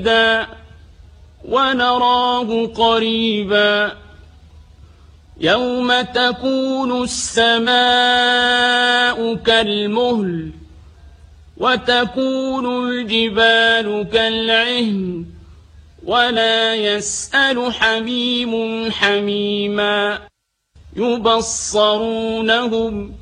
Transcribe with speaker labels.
Speaker 1: ونراه قريبا يوم تكون السماء كالمهل وتكون الجبال كالعهن ولا يسأل حميم حميما يبصرونهم